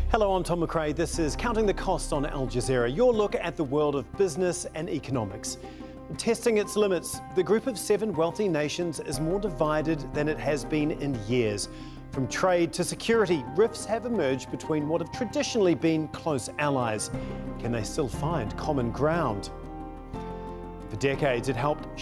Hello, I'm Tom McRae. This is Counting the Cost on Al Jazeera, your look at the world of business and economics. Testing its limits, the group of 7 wealthy nations is more divided than it has been in years. From trade to security, rifts have emerged between what have traditionally been close allies. Can they still find common ground? For decades, it helped